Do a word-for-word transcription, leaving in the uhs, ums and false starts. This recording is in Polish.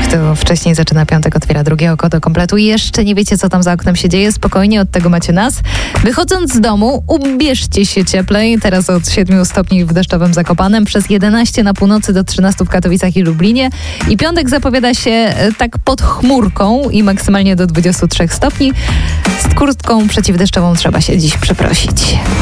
Kto wcześniej zaczyna piątek, otwiera drugie oko do kompletu i jeszcze nie wiecie, co tam za oknem się dzieje. Spokojnie, od tego macie nas. Wychodząc z domu, ubierzcie się cieplej. Teraz od siedmiu stopni w deszczowym Zakopanem, przez jedenaście na północy do trzynastu w Katowicach i Lublinie. I piątek zapowiada się tak pod chmurką i maksymalnie do dwudziestu trzech stopni. Z kurtką przeciwdeszczową trzeba się dziś przeprosić.